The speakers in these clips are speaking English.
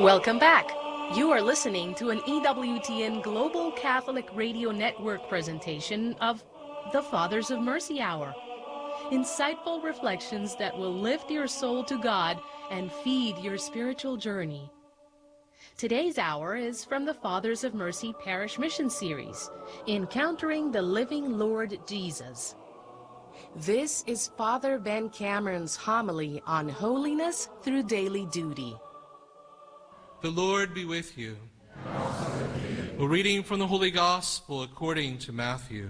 Welcome back. You are listening to an EWTN Global Catholic Radio Network presentation of the Fathers of Mercy Hour. Insightful reflections that will lift your soul to God and feed your spiritual journey. Today's hour is from the Fathers of Mercy Parish Mission Series, Encountering the Living Lord Jesus. This is Father Ben Cameron's homily on holiness through daily duty. The Lord be with you. A reading from the Holy Gospel according to Matthew.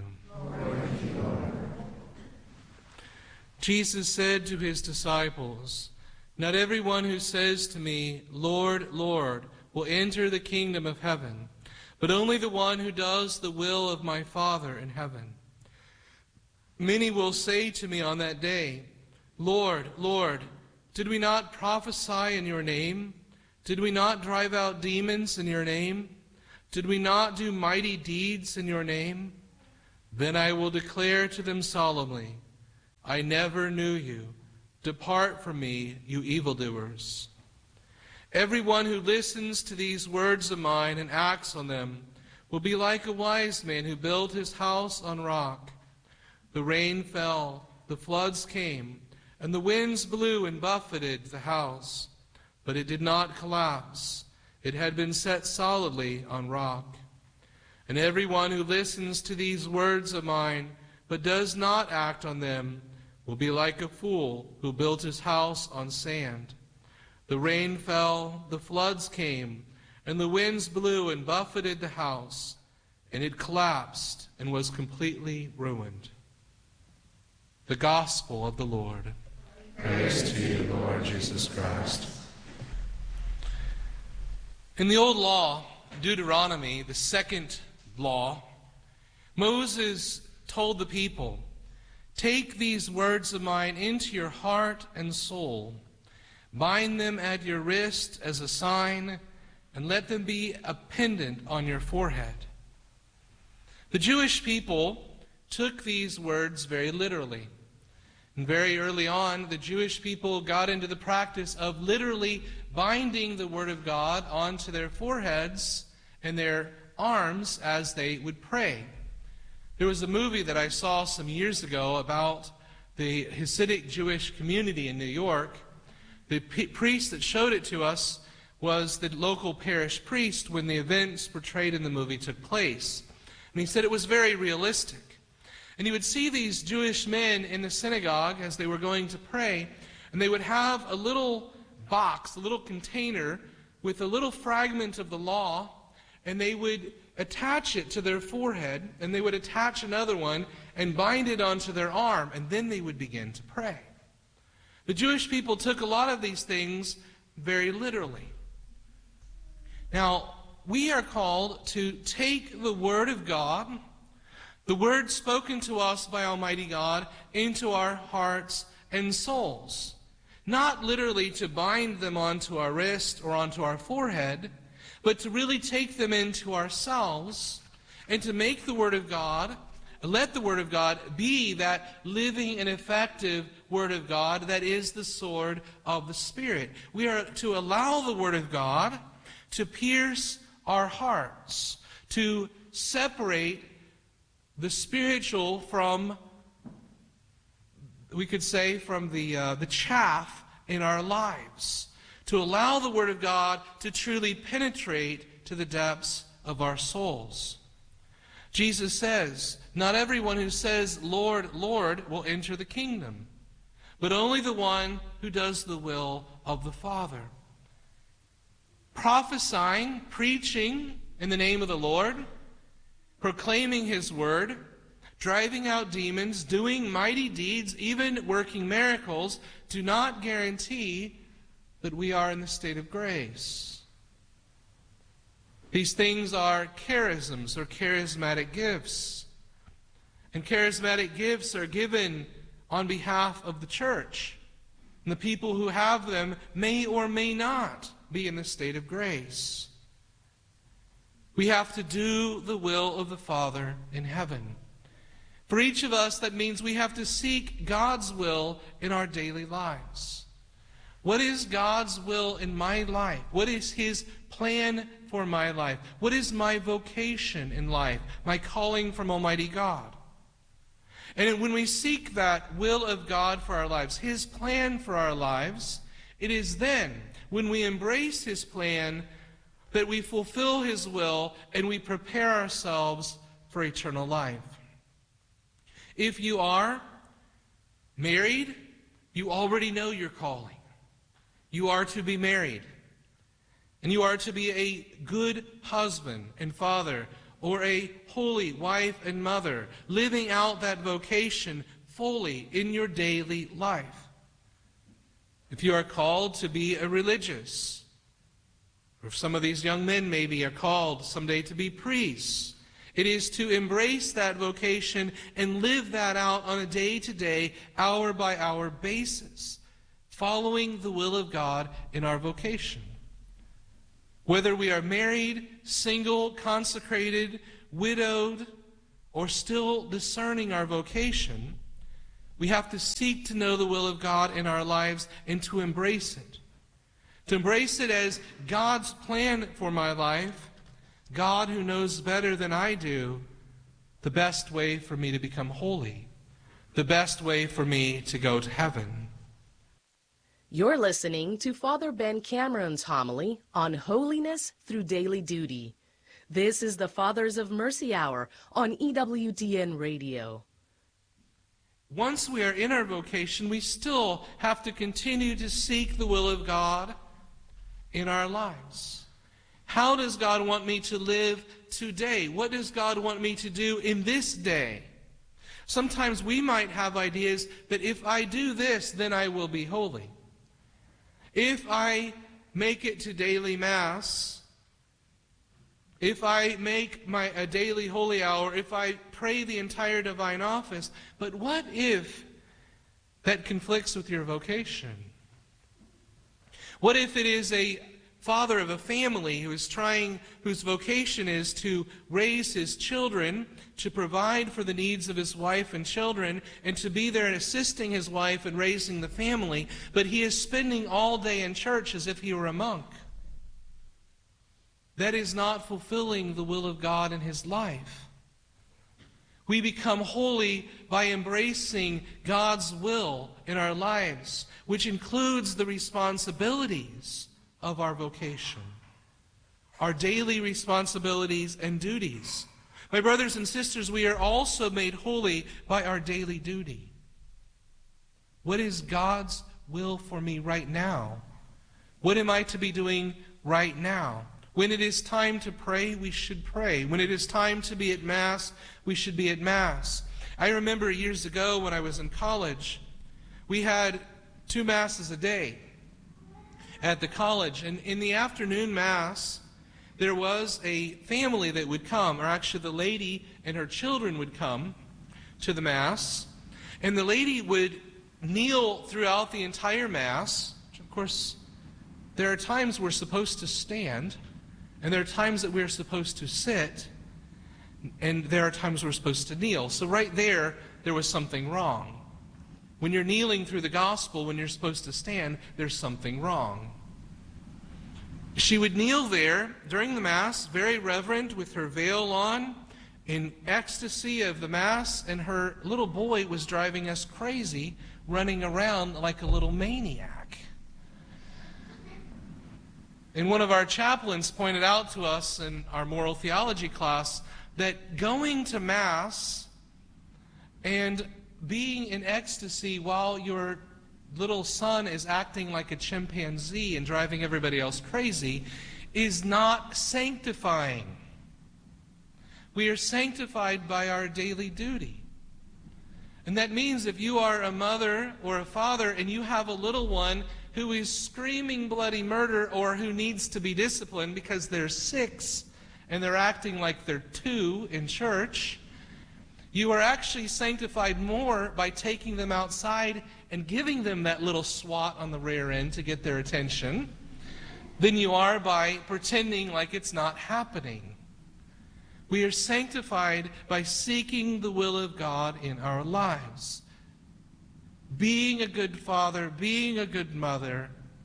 Jesus said to his disciples, "Not everyone who says to me, 'Lord, Lord,' will enter the kingdom of heaven, but only the one who does the will of my Father in heaven. Many will say to me on that day, 'Lord, Lord, did we not prophesy in your name? Did we not drive out demons in your name? Did we not do mighty deeds in your name?' Then I will declare to them solemnly, 'I never knew you. Depart from me, you evildoers.' Everyone who listens to these words of mine and acts on them will be like a wise man who built his house on rock. The rain fell, the floods came, and the winds blew and buffeted the house. But it did not collapse. It had been set solidly on rock. And everyone who listens to these words of mine, but does not act on them, will be like a fool who built his house on sand. The rain fell, the floods came, and the winds blew and buffeted the house, and it collapsed and was completely ruined." The Gospel of the Lord. Praise to you, Lord Jesus Christ. In the Old Law, Deuteronomy, the second law, Moses told the people, "Take these words of mine into your heart and soul. Bind them at your wrist as a sign, and let them be a pendant on your forehead." The Jewish people took these words very literally. And very early on, the Jewish people got into the practice of literally binding the Word of God onto their foreheads and their arms as they would pray. There was a movie that I saw some years ago about the Hasidic Jewish community in New York. The priest that showed it to us was the local parish priest when the events portrayed in the movie took place. And he said it was very realistic. And you would see these Jewish men in the synagogue as they were going to pray, and they would have a little box, a little container with a little fragment of the law, and they would attach it to their forehead, and they would attach another one and bind it onto their arm, and then they would begin to pray. The Jewish people took a lot of these things very literally. Now, we are called to take the Word of God, the Word spoken to us by Almighty God, into our hearts and souls. Not literally to bind them onto our wrist or onto our forehead, but to really take them into ourselves and to make the Word of God, let the Word of God be that living and effective Word of God that is the sword of the Spirit. We are to allow the Word of God to pierce our hearts, to separate the spiritual from, we could say, from the chaff in our lives, to allow the Word of God to truly penetrate to the depths of our souls. Jesus says, "Not everyone who says, 'Lord, Lord,' will enter the kingdom, but only the one who does the will of the Father." Prophesying, preaching in the name of the Lord, proclaiming His word, driving out demons, doing mighty deeds, even working miracles, do not guarantee that we are in the state of grace. These things are charisms or charismatic gifts. And charismatic gifts are given on behalf of the church. And the people who have them may or may not be in the state of grace. We have to do the will of the Father in heaven. For each of us, that means we have to seek God's will in our daily lives. What is God's will in my life? What is His plan for my life? What is my vocation in life? My calling from Almighty God? And when we seek that will of God for our lives, His plan for our lives, it is then, when we embrace His plan, that we fulfill His will and we prepare ourselves for eternal life. If you are married, you already know your calling. You are to be married. And you are to be a good husband and father, or a holy wife and mother, living out that vocation fully in your daily life. If you are called to be a religious, or if some of these young men maybe are called someday to be priests, it is to embrace that vocation and live that out on a day-to-day, hour-by-hour basis, following the will of God in our vocation. Whether we are married, single, consecrated, widowed, or still discerning our vocation, we have to seek to know the will of God in our lives and to embrace it. To embrace it as God's plan for my life, God who knows better than I do the best way for me to become holy, the best way for me to go to heaven. You're listening to Father Ben Cameron's homily on Holiness Through Daily Duty. This is the Fathers of Mercy Hour on EWTN Radio. Once we are in our vocation, we still have to continue to seek the will of God in our lives. How does God want me to live today? What does God want me to do in this day? Sometimes we might have ideas that if I do this, then I will be holy. If I make it to daily Mass, if I make a daily holy hour, if I pray the entire divine office, but what if that conflicts with your vocation? What if it is a father of a family whose vocation is to raise his children, to provide for the needs of his wife and children, and to be there and assisting his wife in raising the family, but he is spending all day in church as if he were a monk? That is not fulfilling the will of God in his life. We become holy by embracing God's will in our lives, which includes the responsibilities of our vocation, our daily responsibilities and duties. My brothers and sisters, we are also made holy by our daily duty. What is God's will for me right now? What am I to be doing right now? When it is time to pray, we should pray. When it is time to be at Mass, we should be at Mass. I remember years ago when I was in college, we had 2 Masses a day at the college. And in the afternoon Mass, there was a family that would come, or actually the lady and her children would come to the Mass. And the lady would kneel throughout the entire Mass. Of course, there are times we're supposed to stand, and there are times that we're supposed to sit, and there are times we're supposed to kneel. So right there was something wrong. When you're kneeling through the gospel, when you're supposed to stand, there's something wrong. She would kneel there during the Mass, very reverent, with her veil on, in ecstasy of the Mass, and her little boy was driving us crazy, running around like a little maniac. And one of our chaplains pointed out to us in our moral theology class that going to Mass and being in ecstasy while your little son is acting like a chimpanzee and driving everybody else crazy is not sanctifying. We are sanctified by our daily duty. And that means if you are a mother or a father and you have a little one who is screaming bloody murder or who needs to be disciplined because they're 6 and they're acting like they're 2 in church, you are actually sanctified more by taking them outside and giving them that little swat on the rear end to get their attention than you are by pretending like it's not happening. We are sanctified by seeking the will of God in our lives. Being a good father, being a good mother,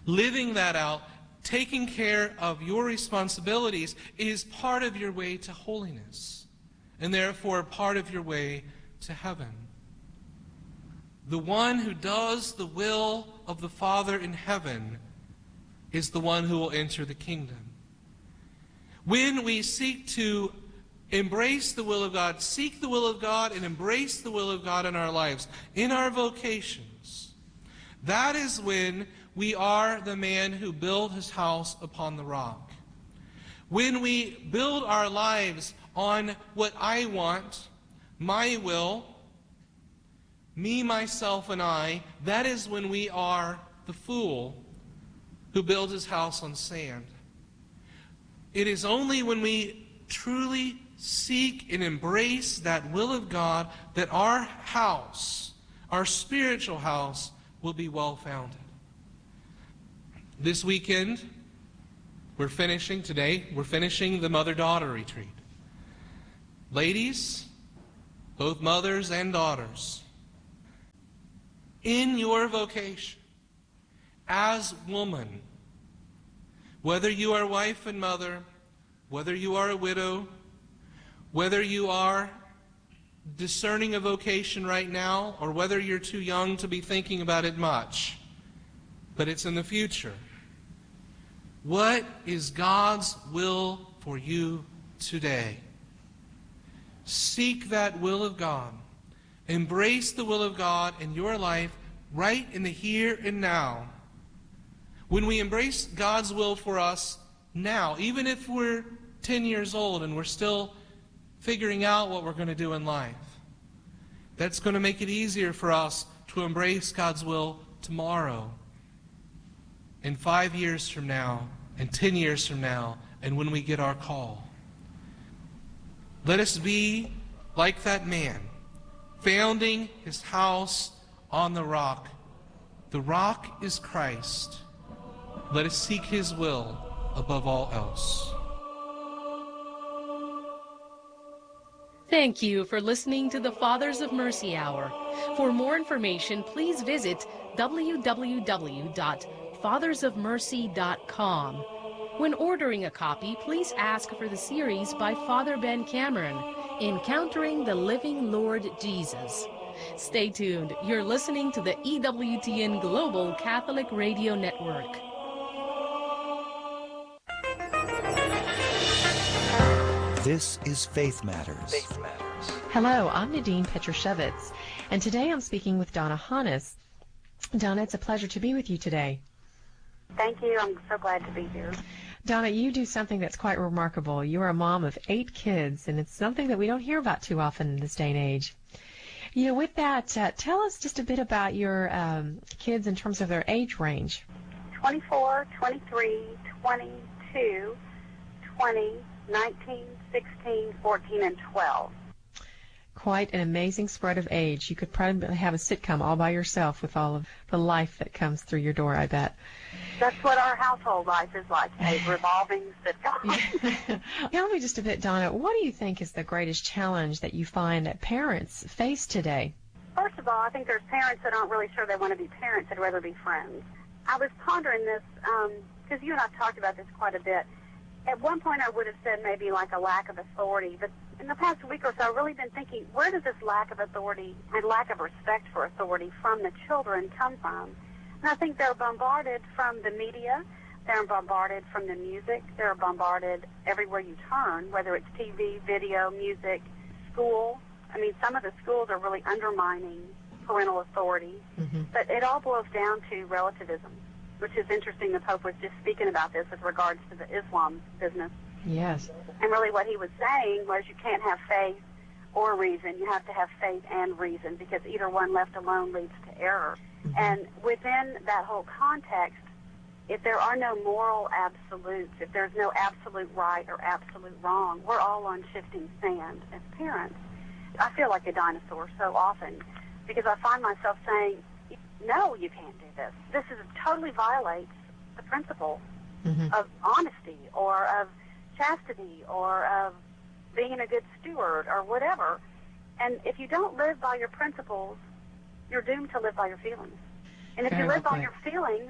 living that out, taking care of your responsibilities is part of your way to holiness, and therefore part of your way to heaven. The one who does the will of the Father in heaven is the one who will enter the kingdom. When we seek to embrace the will of God, seek the will of God, and embrace the will of God in our lives, in our vocations, that is when we are the man who built his house upon the rock. When we build our lives on what I want, my will, me, myself, and I, that is when we are the fool who builds his house on sand. It is only when we truly seek and embrace that will of God that our house, our spiritual house, will be well-founded. This weekend, we're finishing the mother-daughter retreat. Ladies, both mothers and daughters, in your vocation, as woman, whether you are wife and mother, whether you are a widow, whether you are discerning a vocation right now, or whether you're too young to be thinking about it much, but it's in the future. What is God's will for you today? Seek that will of God. Embrace the will of God in your life right in the here and now. When we embrace God's will for us now, even if we're 10 years old and we're still figuring out what we're going to do in life, that's going to make it easier for us to embrace God's will tomorrow, and 5 years from now, and 10 years from now, and when we get our call. Let us be like that man, founding his house on the rock. The rock is Christ. Let us seek his will above all else. Thank you for listening to the Fathers of Mercy Hour. For more information, please visit www.fathersofmercy.com. When ordering a copy, please ask for the series by Father Ben Cameron, Encountering the Living Lord Jesus. Stay tuned. You're listening to the EWTN Global Catholic Radio Network. This is Faith Matters. Faith Matters. Hello, I'm Nadine Petrushevitz, and today I'm speaking with Donna Hannes. Donna, it's a pleasure to be with you today. Thank you. I'm so glad to be here. Donna, you do something that's quite remarkable. You are a mom of 8 kids, and it's something that we don't hear about too often in this day and age. You know, with that, tell us just a bit about your kids in terms of their age range. 24, 23, 22, 20, 19, 16, 14, and 12. Quite an amazing spread of age. You could probably have a sitcom all by yourself with all of the life that comes through your door, I bet. That's what our household life is like, a revolving sitcom. Tell me just a bit, Donna, what do you think is the greatest challenge that you find that parents face today? First of all, I think there's parents that aren't really sure they want to be parents. They'd rather be friends. I was pondering this, because you and I have talked about this quite a bit. At one point, I would have said maybe like a lack of authority, but in the past week or so, I've really been thinking, where does this lack of authority and lack of respect for authority from the children come from? And I think they're bombarded from the media, they're bombarded from the music, they're bombarded everywhere you turn, whether it's TV, video, music, school. I mean, some of the schools are really undermining parental authority, but it all boils down to relativism, which is interesting. The Pope was just speaking about this with regards to the Islam business. Yes. And really what he was saying was you can't have faith or reason. You have to have faith and reason, because either one left alone leads to error. And within that whole context, if there are no moral absolutes, if there's no absolute right or absolute wrong, we're all on shifting sand as parents. I feel like a dinosaur so often, because I find myself saying, no, you can't do this. This totally violates the principle of honesty or of chastity or of being a good steward or whatever. And if you don't live by your principles, you're doomed to live by your feelings. And if you live by your feelings,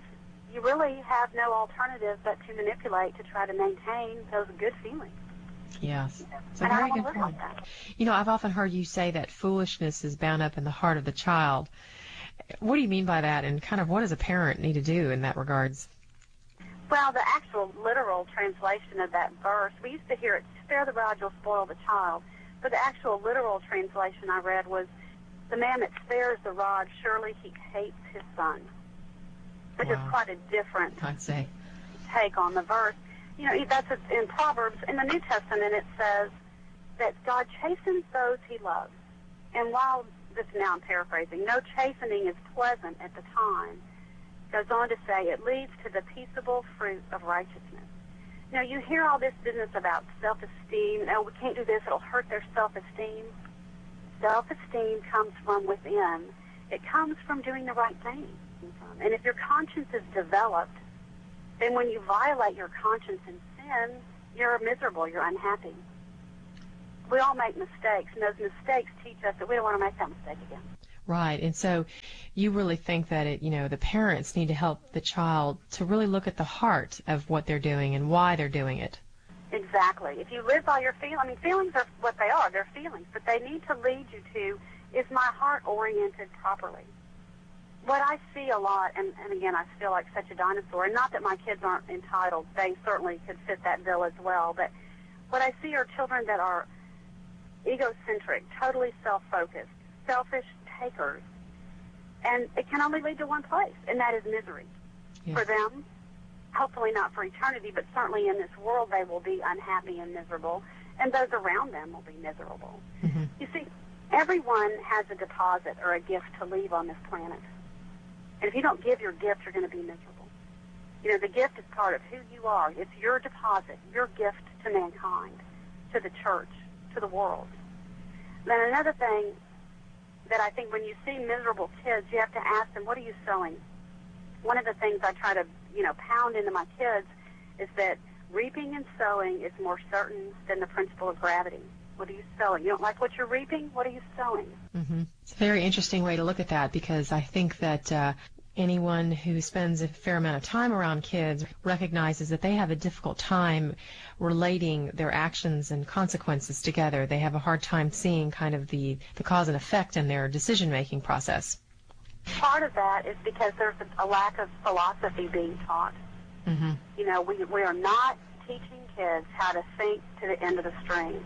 you really have no alternative but to manipulate to try to maintain those good feelings. Yes. It's a And I very don't good want to live point. like that. You know, I've often heard you say that foolishness is bound up in the heart of the child. What do you mean by that, and kind of what does a parent need to do in that regards? Well, the actual literal translation of that verse, we used to hear it, spare the rod, you'll spoil the child. But the actual literal translation I read was, the man that spares the rod, surely he hates his son. Which is Wow. quite a different I'd say. take on the verse. You know, that's in Proverbs. In the New Testament, it says that God chastens those he loves. And while, now I'm paraphrasing, no chastening is pleasant at the time, goes on to say it leads to the peaceable fruit of righteousness. Now, you hear all this business about self-esteem. No, we can't do this. It'll hurt their self-esteem. Self-esteem comes from within. It comes from doing the right thing. And if your conscience is developed, then when you violate your conscience and sin, you're miserable, you're unhappy. We all make mistakes, and those mistakes teach us that we don't want to make that mistake again. Right. And so you really think that the parents need to help the child to really look at the heart of what they're doing and why they're doing it. Exactly. If you live by your feelings, feelings are what they are. They're feelings. But they need to lead you to, is my heart oriented properly? What I see a lot, and again, I feel like such a dinosaur, and not that my kids aren't entitled. They certainly could fit that bill as well. But what I see are children that are egocentric, totally self-focused, selfish takers. And it can only lead to one place, and that is misery. Yes. For them, hopefully not for eternity, but certainly in this world they will be unhappy and miserable, and those around them will be miserable. Mm-hmm. You see, everyone has a deposit or a gift to leave on this planet. And if you don't give your gift, you're going to be miserable. You know, the gift is part of who you are. It's your deposit, your gift to mankind, to the church, to the world. Then another thing that I think when you see miserable kids, you have to ask them, what are you sowing? One of the things I try to, pound into my kids is that reaping and sowing is more certain than the principle of gravity. What are you sowing? You don't like what you're reaping? What are you sowing? Mm-hmm. It's a very interesting way to look at that, because I think that anyone who spends a fair amount of time around kids recognizes that they have a difficult time relating their actions and consequences together. They have a hard time seeing kind of the cause and effect in their decision-making process. Part of that is because there's a lack of philosophy being taught. Mm-hmm. We are not teaching kids how to think to the end of the string.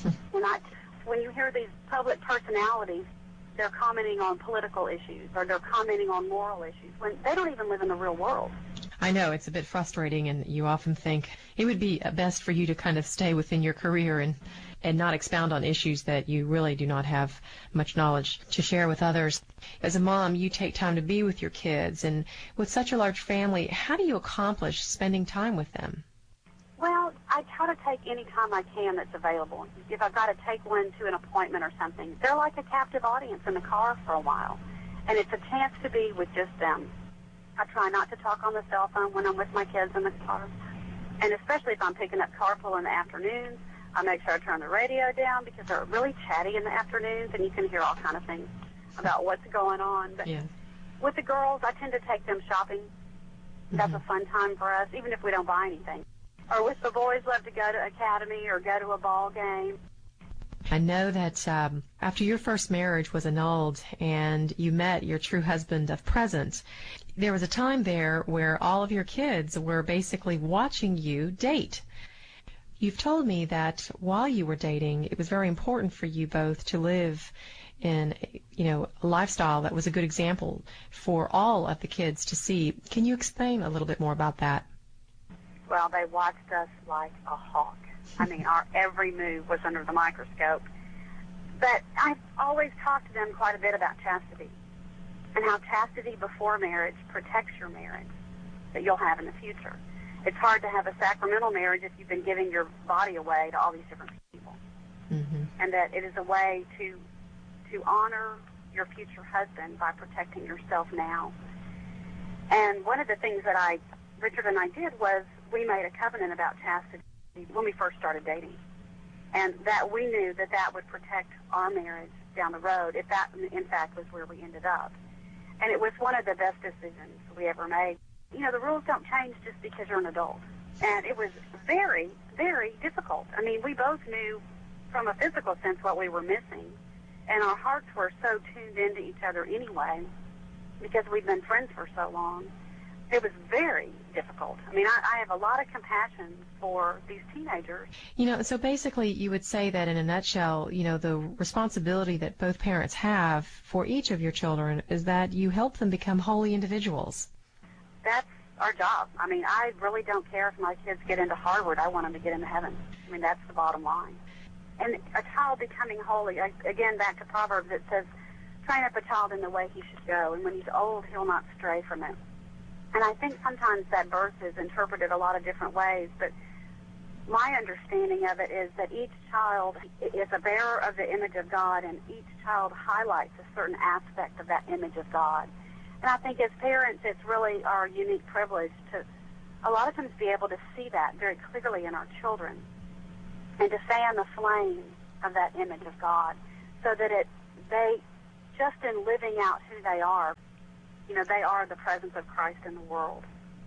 When you hear these public personalities, they're commenting on political issues or they're commenting on moral issues when they don't even live in the real world. I know, it's a bit frustrating, and you often think it would be best for you to kind of stay within your career and not expound on issues that you really do not have much knowledge to share with others. As a mom, you take time to be with your kids, and with such a large family, how do you accomplish spending time with them? Well, I try to take any time I can that's available. If I've got to take one to an appointment or something, they're like a captive audience in the car for a while, and it's a chance to be with just them. I try not to talk on the cell phone when I'm with my kids in the car, and especially if I'm picking up carpool in the afternoons, I make sure I turn the radio down because they're really chatty in the afternoons, and you can hear all kind of things about what's going on. But Yes. with the girls, I tend to take them shopping. That's a fun time for us, even if we don't buy anything. Or with the boys, love to go to academy or go to a ball game. I know that after your first marriage was annulled and you met your true husband of present, there was a time there where all of your kids were basically watching you date. You've told me that while you were dating, it was very important for you both to live in, a lifestyle that was a good example for all of the kids to see. Can you explain a little bit more about that? Well, they watched us like a hawk. Our every move was under the microscope. But I've always talked to them quite a bit about chastity and how chastity before marriage protects your marriage that you'll have in the future. It's hard to have a sacramental marriage if you've been giving your body away to all these different people. Mm-hmm. And that it is a way to honor your future husband by protecting yourself now. And one of the things that Richard and I did was we made a covenant about chastity when we first started dating, and that we knew that would protect our marriage down the road if that, in fact, was where we ended up. And it was one of the best decisions we ever made. you know, the rules don't change just because you're an adult. And it was very, very difficult. I mean, we both knew from a physical sense what we were missing, and our hearts were so tuned into each other anyway because we'd been friends for so long. It was very difficult. I mean, I have a lot of compassion for these teenagers. You know, so basically you would say that in a nutshell, you know, the responsibility that both parents have for each of your children is that you help them become holy individuals. That's our job. I mean, I really don't care if my kids get into Harvard. I want them to get into heaven. I mean, that's the bottom line. And a child becoming holy, again, back to Proverbs, it says, train up a child in the way he should go, and when he's old, he'll not stray from it. And I think sometimes that verse is interpreted a lot of different ways, but my understanding of it is that each child is a bearer of the image of God, and each child highlights a certain aspect of that image of God. And I think as parents, it's really our unique privilege to a lot of times be able to see that very clearly in our children and to fan the flame of that image of God so that they, just in living out who they are, you know, they are the presence of Christ in the world.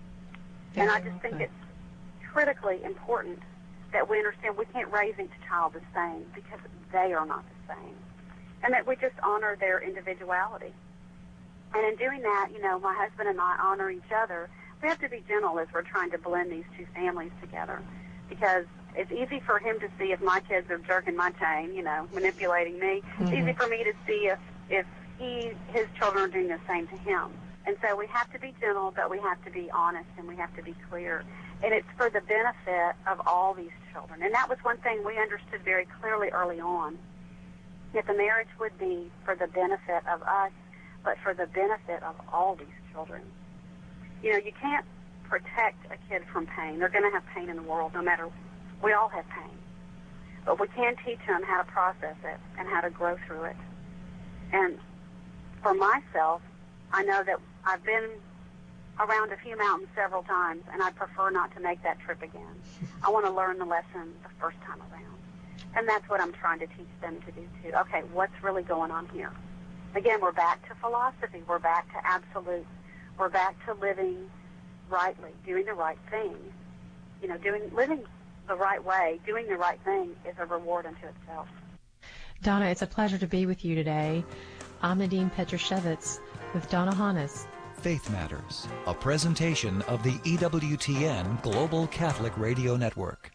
And I just think it's critically important that we understand we can't raise each child the same because they are not the same. And that we just honor their individuality. And in doing that, you know, my husband and I honor each other. We have to be gentle as we're trying to blend these two families together because it's easy for him to see if my kids are jerking my chain, you know, manipulating me. It's easy for me to see if his children are doing the same to him. And so we have to be gentle, but we have to be honest and we have to be clear. And it's for the benefit of all these children. And that was one thing we understood very clearly early on, that the marriage would be for the benefit of us, but for the benefit of all these children. You know, you can't protect a kid from pain. They're going to have pain in the world no matter. We all have pain. But we can teach them how to process it and how to grow through it. And for myself, I know that I've been around a few mountains several times, and I prefer not to make that trip again. I want to learn the lesson the first time around. And that's what I'm trying to teach them to do, too. Okay, what's really going on here? Again, we're back to philosophy. We're back to absolutes. We're back to living rightly, doing the right thing. You know, living the right way, doing the right thing is a reward unto itself. Donna, it's a pleasure to be with you today. I'm Nadine Petroshevitz with Donna Hannes. Faith Matters, a presentation of the EWTN Global Catholic Radio Network.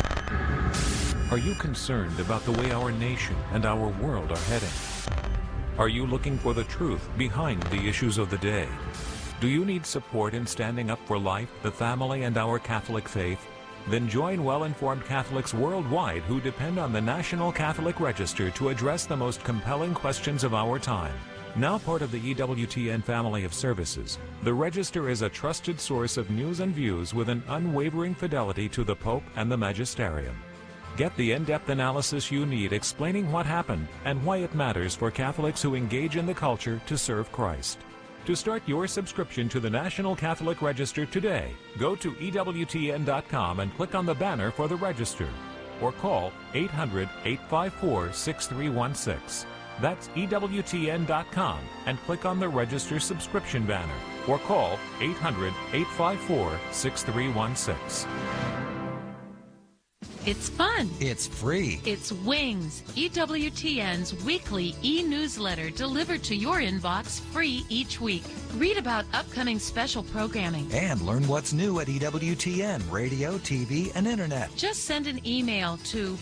Are you concerned about the way our nation and our world are heading? Are you looking for the truth behind the issues of the day? Do you need support in standing up for life, the family, and our Catholic faith? Then join well-informed Catholics worldwide who depend on the National Catholic Register to address the most compelling questions of our time. Now part of the EWTN family of services, the Register is a trusted source of news and views with an unwavering fidelity to the Pope and the Magisterium. Get the in-depth analysis you need explaining what happened and why it matters for Catholics who engage in the culture to serve Christ. To start your subscription to the National Catholic Register today, go to EWTN.com and click on the banner for the Register, or call 800-854-6316. That's EWTN.com and click on the Register subscription banner, or call 800-854-6316. It's fun. It's free. It's Wings, EWTN's weekly e-newsletter delivered to your inbox free each week. Read about upcoming special programming. And learn what's new at EWTN, radio, TV, and internet. Just send an email to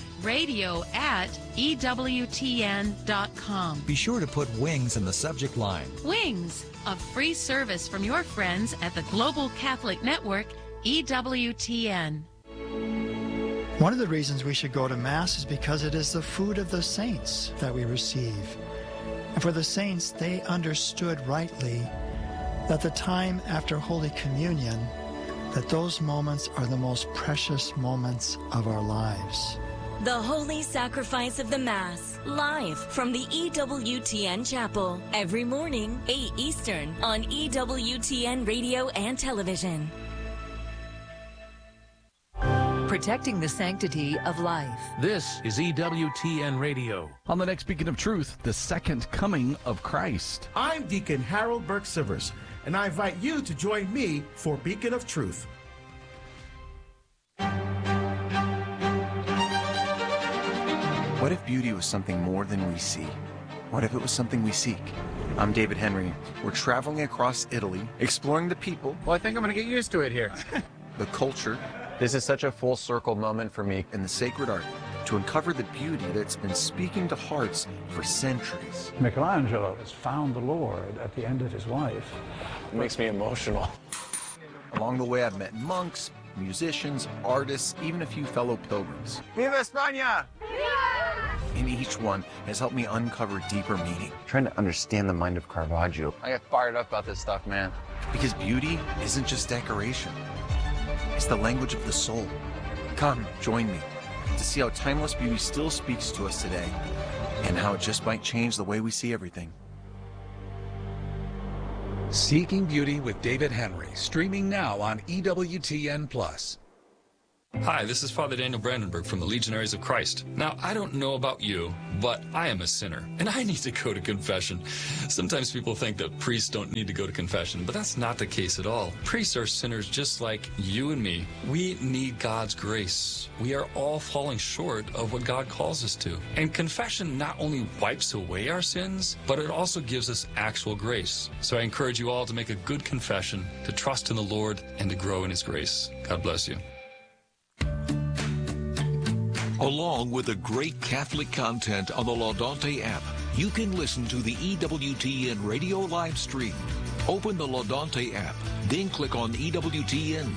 radio@EWTN.com. Be sure to put Wings in the subject line. Wings, a free service from your friends at the Global Catholic Network, EWTN. One of the reasons we should go to Mass is because it is the food of the saints that we receive. And for the saints, they understood rightly that the time after Holy Communion, that those moments are the most precious moments of our lives. The Holy Sacrifice of the Mass, live from the EWTN Chapel, every morning, 8 Eastern, on EWTN Radio and Television. protecting the sanctity of life. This is EWTN Radio. On the next Beacon of Truth, the second coming of Christ. I'm Deacon Harold Burke-Sivers, and I invite you to join me for Beacon of Truth. What if beauty was something more than we see? What if it was something we seek? I'm David Henry. We're traveling across Italy, exploring the people. Well, I think I'm going to get used to it here. The culture. This is such a full circle moment for me. And the sacred art to uncover the beauty that's been speaking to hearts for centuries. Michelangelo has found the Lord at the end of his life. It makes me emotional. Along the way, I've met monks, musicians, artists, even a few fellow pilgrims. Viva España! And each one has helped me uncover deeper meaning. Trying to understand the mind of Caravaggio. I get fired up about this stuff, man. Because beauty isn't just decoration. It's the language of the soul. Come, join me to see how timeless beauty still speaks to us today and how it just might change the way we see everything. Seeking Beauty with David Henry, streaming now on EWTN+. Hi, this is Father Daniel Brandenburg from the Legionaries of Christ. Now, I don't know about you, but I am a sinner, and I need to go to confession. Sometimes people think that priests don't need to go to confession, but that's not the case at all. Priests are sinners just like you and me. We need God's grace. We are all falling short of what God calls us to. And confession not only wipes away our sins, but it also gives us actual grace. So I encourage you all to make a good confession, to trust in the Lord, and to grow in His grace. God bless you. Along with the great Catholic content on the Laudante app, you can listen to the EWTN radio live stream. Open the Laudante app, then click on EWTN.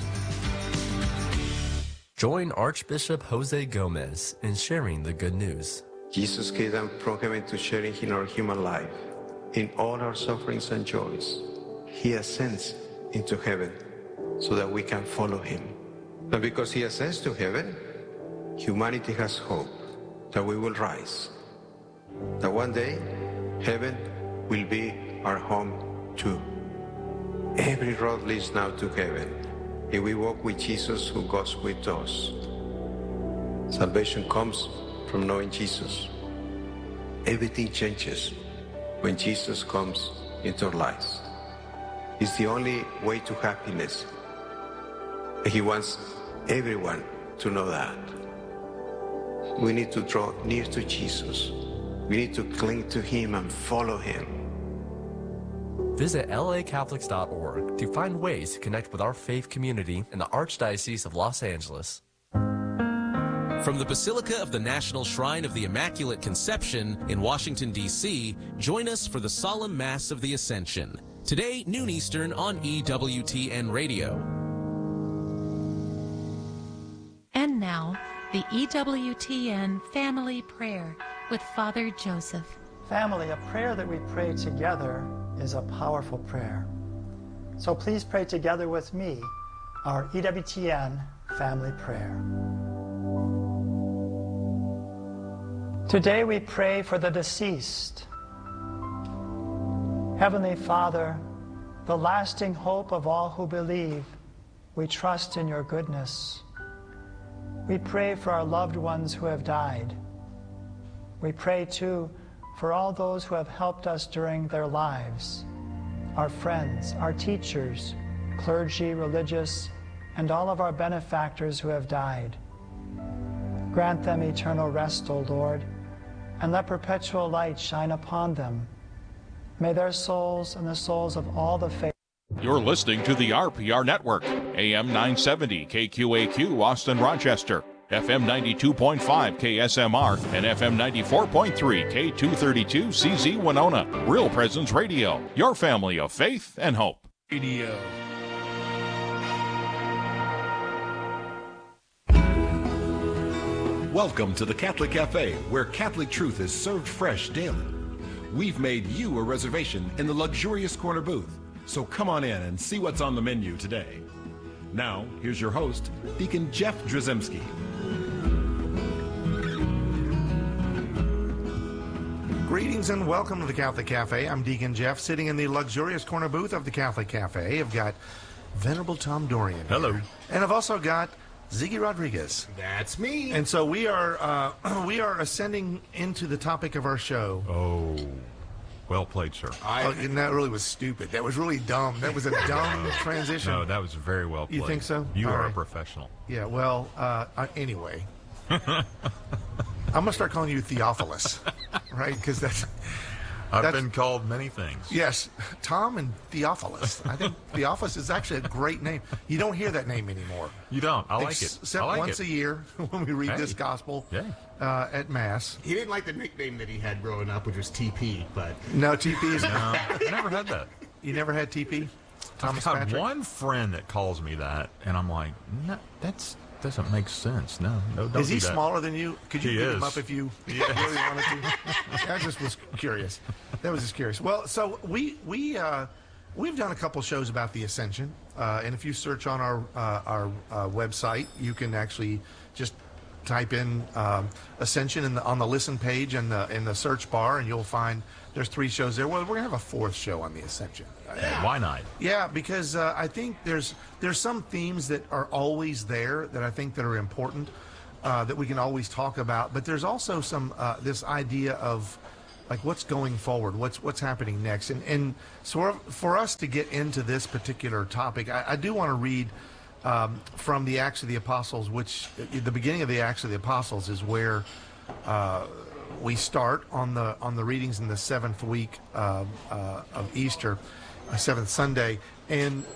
Join Archbishop Jose Gomez in sharing the good news. Jesus came down from heaven to share in our human life, in all our sufferings and joys. He ascends into heaven so that we can follow Him. And because He ascends to heaven, humanity has hope that we will rise, that one day heaven will be our home too. Every road leads now to heaven if we walk with Jesus who goes with us. Salvation comes from knowing Jesus. Everything changes when Jesus comes into our lives. It's the only way to happiness. He wants everyone to know that. We need to draw near to Jesus. We need to cling to Him and follow Him. Visit lacatholics.org to find ways to connect with our faith community in the Archdiocese of Los Angeles. From the Basilica of the National Shrine of the Immaculate Conception in Washington, D.C., join us for the Solemn Mass of the Ascension. Today, noon Eastern on EWTN Radio. And now, the EWTN Family Prayer with Father Joseph. Family, a prayer that we pray together is a powerful prayer. So please pray together with me our EWTN Family Prayer. Today we pray for the deceased. Heavenly Father, the lasting hope of all who believe, we trust in your goodness. We pray for our loved ones who have died. We pray, too, for all those who have helped us during their lives, our friends, our teachers, clergy, religious, and all of our benefactors who have died. Grant them eternal rest, O Lord, and let perpetual light shine upon them. May their souls and the souls of all the faithful. You're listening to the RPR Network, AM 970 KQAQ Austin Rochester, FM 92.5 KSMR, and FM 94.3 K232 CZ Winona. Real Presence Radio, your family of faith and hope. Radio. Welcome to the Catholic Cafe, where Catholic truth is served fresh daily. We've made you a reservation in the luxurious corner booth, so come on in and see what's on the menu today. Now, here's your host, Deacon Jeff Drzymski. Greetings and welcome to the Catholic Cafe. I'm Deacon Jeff, sitting in the luxurious corner booth of the Catholic Cafe. I've got Venerable Tom Dorian. Hello. Here. And I've also got Ziggy Rodriguez. That's me. And so we are ascending into the topic of our show. Oh, well played, sir. And that really was stupid. That was really dumb. That was a dumb transition. No, that was very well played. You think so? You All are right. a professional. Yeah, well, anyway. I'm going to start calling you Theophilus, right? Because that's been called many things. Yes, Tom and Theophilus. I think Theophilus is actually a great name. You don't hear that name anymore. You don't. I like it. Except once a year when we read this gospel at Mass. He didn't like the nickname that he had growing up, which was TP, but... No, TP is... No, I never had that. You never had TP? Thomas I've got Patrick? one friend that calls me that, and I'm like, no, that doesn't make sense. No, don't Is he do that. smaller than you? Could you He beat is. him up if you really wanted to? I just was curious. That was just curious. Well, so we've done a couple shows about the Ascension, and if you search on our website, you can actually just type in Ascension on the listen page in the search bar, and you'll find there's 3 shows there. Well, we're gonna have a 4th show on the Ascension. Why not? Yeah, because I think there's some themes that are always there that I think that are important that we can always talk about. But there's also some this idea of like what's going forward, what's happening next, and so for us to get into this particular topic, I do want to read from the Acts of the Apostles, which the beginning of the Acts of the Apostles is where we start on the readings in the 7th week of Easter. 7th Sunday, and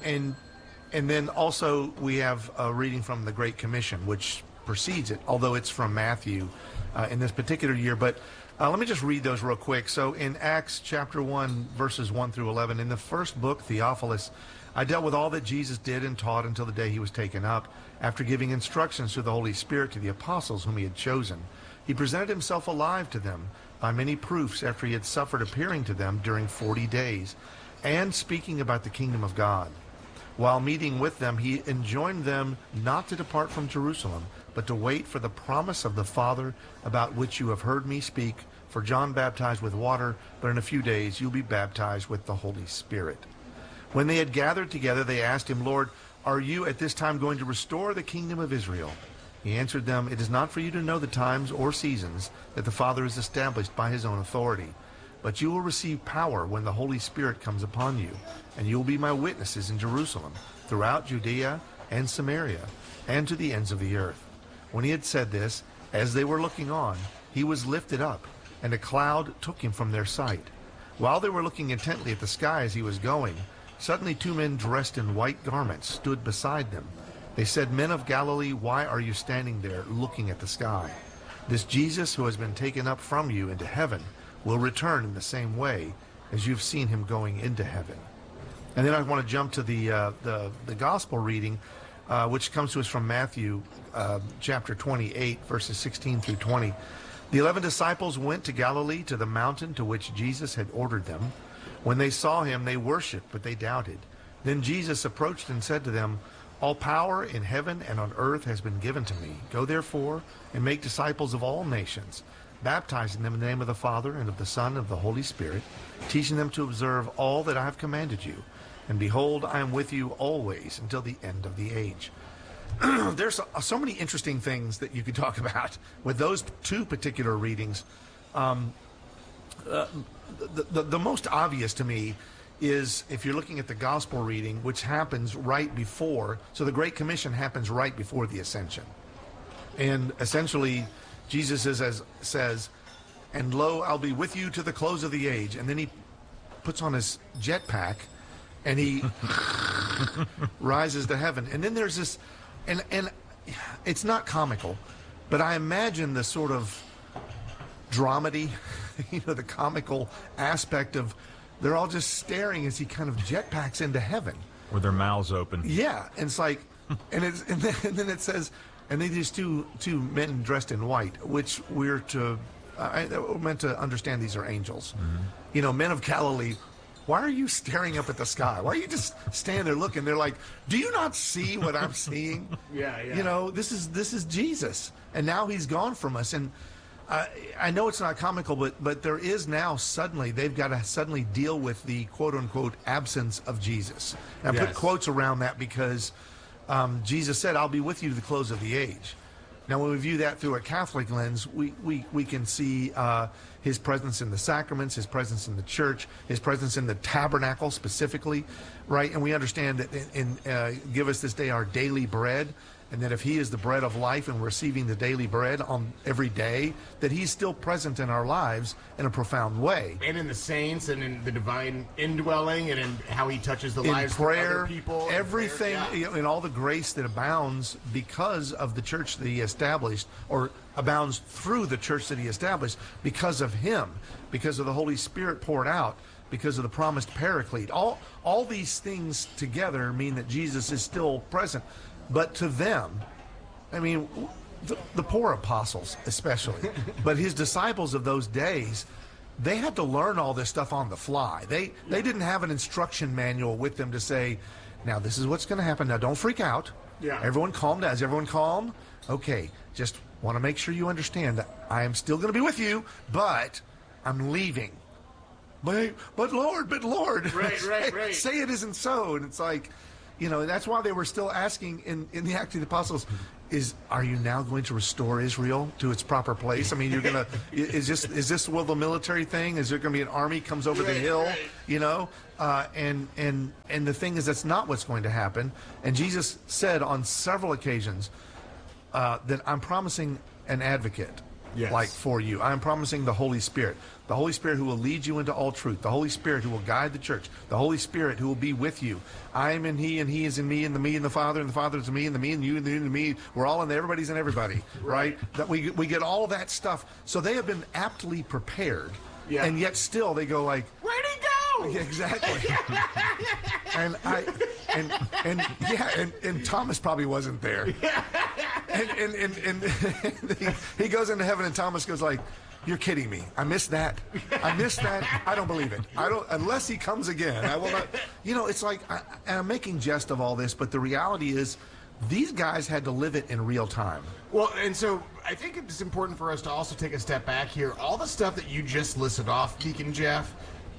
then also we have a reading from the Great Commission, which precedes it, although it's from Matthew in this particular year. But let me just read those real quick. So in Acts chapter 1, verses 1 through 11, in the first book, Theophilus, I dealt with all that Jesus did and taught until the day he was taken up, after giving instructions through the Holy Spirit to the apostles whom he had chosen. He presented himself alive to them by many proofs after he had suffered appearing to them during 40 days. And speaking about the kingdom of God. While meeting with them, he enjoined them not to depart from Jerusalem, but to wait for the promise of the Father, about which you have heard me speak. For John baptized with water, but in a few days you'll be baptized with the Holy Spirit. When they had gathered together, they asked him, Lord, are you at this time going to restore the kingdom of Israel? He answered them, it is not for you to know the times or seasons that the Father has established by his own authority. But you will receive power when the Holy Spirit comes upon you, and you will be my witnesses in Jerusalem, throughout Judea and Samaria, and to the ends of the earth. When he had said this, as they were looking on, he was lifted up, and a cloud took him from their sight. While they were looking intently at the sky as he was going, suddenly 2 men dressed in white garments stood beside them. They said, Men of Galilee, why are you standing there looking at the sky? This Jesus who has been taken up from you into heaven will return in the same way as you've seen him going into heaven. And then I want to jump to the gospel reading, which comes to us from Matthew chapter 28, verses 16 through 20. The 11 disciples went to Galilee, to the mountain to which Jesus had ordered them. When they saw him, they worshipped, but they doubted. Then Jesus approached and said to them, All power in heaven and on earth has been given to me. Go therefore and make disciples of all nations, baptizing them in the name of the Father and of the Son and of the Holy Spirit, teaching them to observe all that I have commanded you. And behold, I am with you always until the end of the age. There's so many interesting things that you could talk about with those 2 particular readings. The most obvious to me is if you're looking at the gospel reading, which happens right before, so the Great Commission happens right before the Ascension. And essentially, Jesus says, and lo, I'll be with you to the close of the age. And then he puts on his jetpack and he rises to heaven. And then there's this, and it's not comical, but I imagine the sort of dramedy, the comical aspect of they're all just staring as he kind of jetpacks into heaven. With their mouths open. Yeah, and it's like, and then it says, and they just two men dressed in white, which we're meant to understand these are angels. Mm-hmm. Men of Galilee, why are you staring up at the sky? Why are you just standing there looking? They're like, do you not see what I'm seeing? Yeah. This is Jesus, and now he's gone from us. And I know it's not comical, but there is now suddenly, they've got to suddenly deal with the quote-unquote absence of Jesus. And I put quotes around that because Jesus said, I'll be with you to the close of the age. Now, when we view that through a Catholic lens, we can see his presence in the sacraments, his presence in the church, his presence in the tabernacle specifically, right? And we understand that give us this day our daily bread, and that if he is the bread of life and we're receiving the daily bread on every day, that he's still present in our lives in a profound way. And in the saints, and in the divine indwelling, and in how he touches the lives of other people. Everything, in all the grace that abounds because of the church that he established, or abounds through the church that he established, because of him, because of the Holy Spirit poured out, because of the promised Paraclete. All these things together mean that Jesus is still present. But to them, I mean, the poor apostles especially, but his disciples of those days, they had to learn all this stuff on the fly. They didn't have an instruction manual with them to say, now this is what's going to happen. Now don't freak out. Yeah. Everyone calm down. Is everyone calm? Okay, just want to make sure you understand that I am still going to be with you, but I'm leaving. But Lord. Right. Say it isn't so. And it's like, you know, that's why they were still asking in the Acts of the Apostles, are you now going to restore Israel to its proper place? I mean, you're gonna is this the military thing? Is there going to be an army comes over the hill? Right. You know, and the thing is, that's not what's going to happen. And Jesus said on several occasions that I'm promising an advocate. Yes. Like for you, I'm promising the Holy Spirit who will lead you into all truth, the Holy Spirit who will guide the church, the Holy Spirit who will be with you. I am in he, and he is in me, and the me in the Father, and the Father is in me, and the me and you, and the you and me. We're all in everybody's in everybody, right? That we get all that stuff. So they have been aptly prepared, and yet still they go like, where'd he go? Yeah, exactly. and Thomas probably wasn't there. And he goes into heaven, and Thomas goes like, you're kidding me. I missed that. I don't believe it. Unless he comes again. I will not. You know, it's like, I'm making jest of all this, but the reality is these guys had to live it in real time. Well, and so I think it's important for us to also take a step back here. All the stuff that you just listed off, Deacon Jeff,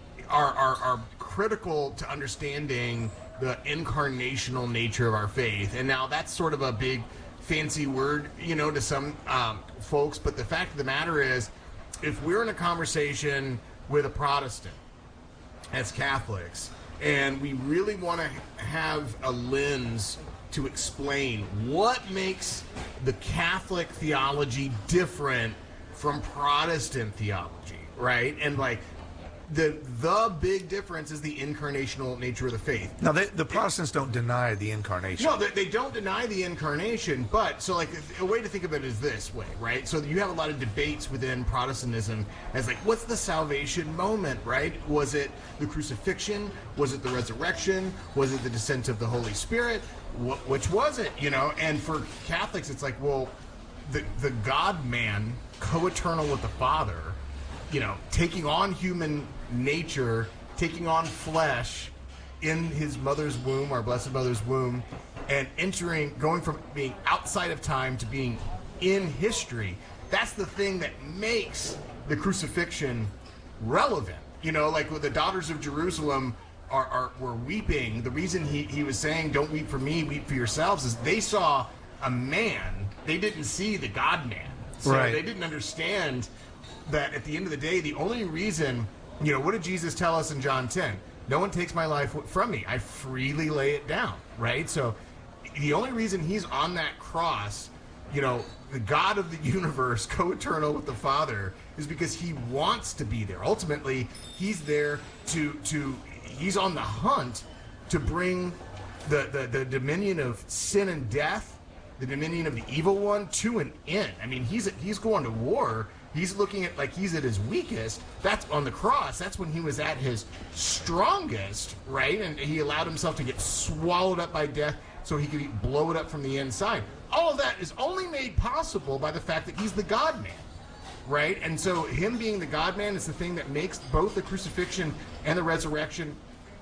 are critical to understanding the incarnational nature of our faith. And now that's sort of a big fancy word, you know, to some folks, but the fact of the matter is, if we're in a conversation with a Protestant as Catholics, and we really want to have a lens to explain what makes the Catholic theology different from Protestant theology, right? And like the big difference is the incarnational nature of the faith. Now, the Protestants don't deny the incarnation. No, they don't deny the incarnation, but so like a way to think of it is this way, right? So you have a lot of debates within Protestantism as like, what's the salvation moment, right? Was it the crucifixion? Was it the resurrection? Was it the descent of the Holy Spirit? Which was it, you know? And for Catholics, it's like, well, the God-man, co-eternal with the Father, you know, taking on human nature, taking on flesh in his mother's womb, our blessed mother's womb, and going from being outside of time to being in history. That's the thing that makes the crucifixion relevant. You know, like with the daughters of Jerusalem were weeping. The reason he was saying, don't weep for me, weep for yourselves, is they saw a man. They didn't see the God-man. So they didn't understand that at the end of the day, the only reason, you know, what did Jesus tell us in John 10? No one takes my life from me. I freely lay it down, right? So the only reason he's on that cross, you know, the God of the universe, co-eternal with the Father, is because he wants to be there. Ultimately, he's there he's on the hunt to bring the dominion of sin and death, the dominion of the evil one, to an end. I mean, he's going to war. He's looking at, like, he's at his weakest. That's on the cross. That's when he was at his strongest, right? And he allowed himself to get swallowed up by death so he could blow it up from the inside. All of that is only made possible by the fact that he's the God-man, right? And so him being the God-man is the thing that makes both the crucifixion and the resurrection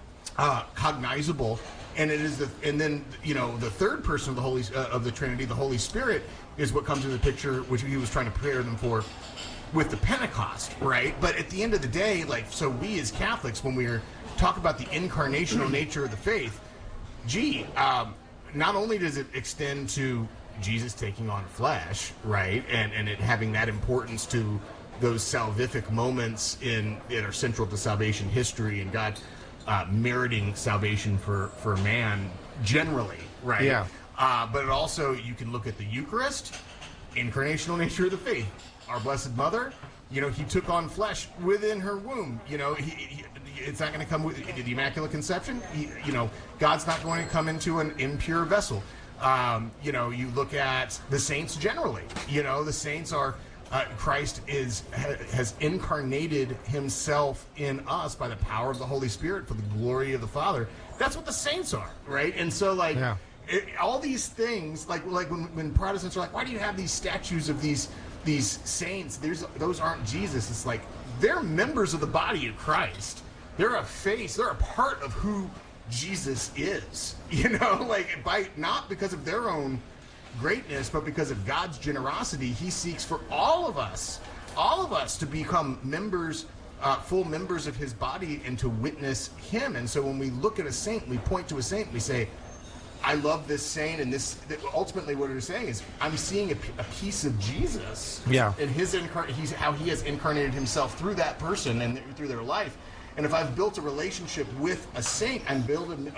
cognizable. And it is and then, you know, the third person of the Trinity, the Holy Spirit, is what comes into the picture, which he was trying to prepare them for with the Pentecost, right? But at the end of the day, like, so we as Catholics, when we're talking about the incarnational nature of the faith, not only does it extend to Jesus taking on flesh, right, and it having that importance to those salvific moments that are central to salvation history, and God meriting salvation for man generally, right? Yeah. But it also, you can look at the Eucharist, incarnational nature of the faith. Our Blessed Mother, you know, he took on flesh within her womb. You know, it's not going to come with the Immaculate Conception. You know, God's not going to come into an impure vessel. You know, you look at the saints generally. You know, the saints are, Christ has incarnated himself in us by the power of the Holy Spirit for the glory of the Father. That's what the saints are, right? And so, like, all these things, like when Protestants are like, why do you have these statues of these saints? Those aren't Jesus. It's like, they're members of the body of Christ. They're a face. They're a part of who Jesus is. You know, like, not because of their own greatness, but because of God's generosity. He seeks for all of us to become members, full members of his body, and to witness him. And so when we look at a saint, we point to a saint, we say, I love this saint, and ultimately what we're saying is, I'm seeing a piece of Jesus. Yeah. And how he has incarnated himself through that person and through their life. And if I've built a relationship with a saint, I'm building a